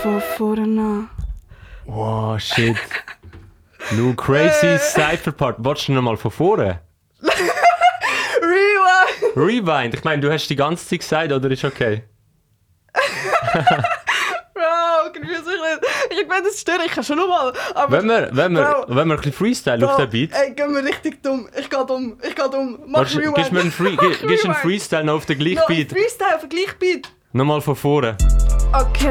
von vorne. Wow, shit. Du crazy Cypher-Part. Wolltest du nochmal von vorne? Rewind! Rewind. Ich meine, du hast die ganze Zeit gesagt, oder ist okay? Bro, ich weiß nicht. Ich meine, das stört. Ich kann schon nochmal. Wenn wir ein bisschen Freestyle auf den Beat. Ey, gehen wir richtig dumm. Ich geh dumm. Mach Warte, Rewind. gibst du einen Freestyle noch auf den gleichen No, Beat? Freestyle auf den gleichen Beat. Nochmal von vorne. Okay.